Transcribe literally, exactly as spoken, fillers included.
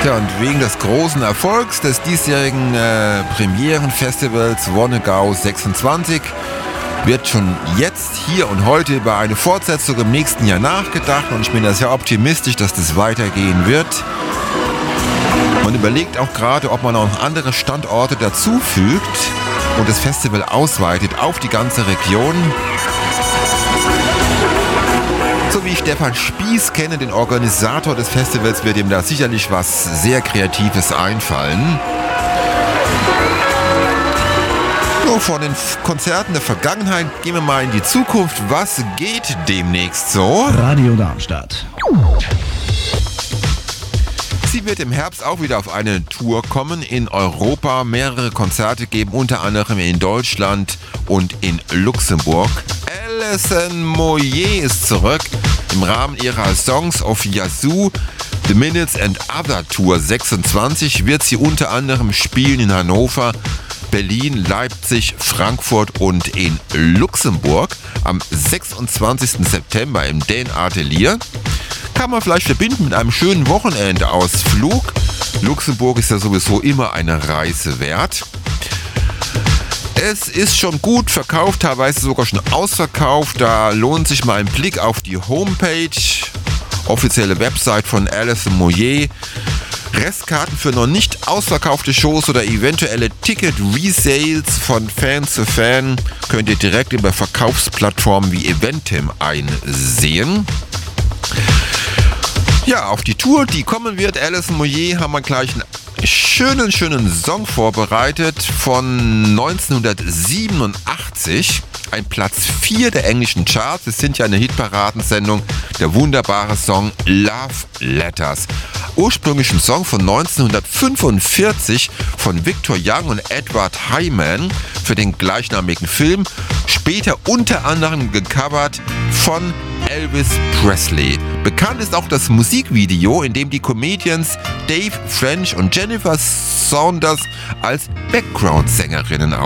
Tja, und wegen des großen Erfolgs des diesjährigen äh, Premierenfestivals Wonnegau sechsundzwanzig wird schon jetzt, hier und heute über eine Fortsetzung im nächsten Jahr nachgedacht und ich bin da sehr optimistisch, dass das weitergehen wird. Man überlegt auch gerade, ob man auch noch andere Standorte dazufügt und das Festival ausweitet auf die ganze Region. So wie ich Stefan Spieß kenne, den Organisator des Festivals, wird ihm da sicherlich was sehr Kreatives einfallen. So, von den Konzerten der Vergangenheit gehen wir mal in die Zukunft. Was geht demnächst so? Radio Darmstadt. Sie wird im Herbst auch wieder auf eine Tour kommen, in Europa mehrere Konzerte geben, unter anderem in Deutschland und in Luxemburg. Alison Moyet ist zurück im Rahmen ihrer Songs of Yazoo. The Minutes and Other Tour sechsundzwanzig wird sie unter anderem spielen in Hannover, Berlin, Leipzig, Frankfurt und in Luxemburg am sechsundzwanzigsten September im Dan Atelier. Kann man vielleicht verbinden mit einem schönen Wochenendausflug. Luxemburg ist ja sowieso immer eine Reise wert. Es ist schon gut verkauft, teilweise sogar schon ausverkauft. Da lohnt sich mal ein Blick auf die Homepage, offizielle Website von Alison Moyet. Restkarten für noch nicht ausverkaufte Shows oder eventuelle Ticket-Resales von Fan zu Fan könnt ihr direkt über Verkaufsplattformen wie Eventim einsehen. Ja, auf die Tour, die kommen wird, Alison Moyet, haben wir gleich einen schönen, schönen Song vorbereitet von neunzehnhundertsiebenundachtzig. Ein Platz vier der englischen Charts. Es sind ja eine Hitparadensendung. Der wunderbare Song Love Letters. Ursprünglich ein Song von neunzehnhundertfünfundvierzig von Victor Young und Edward Hyman für den gleichnamigen Film. Später unter anderem gecovert von Elvis Presley. Bekannt ist auch das Musikvideo, in dem die Comedians Dave French und Jennifer Saunders als Background-Sängerinnen